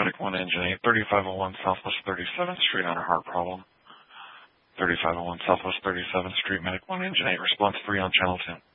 Medic 1 Engine 8, 3501 Southwest 37th Street on a heart problem. 3501 Southwest 37th Street, Medic 1 Engine 8, response 3 on Channel 2.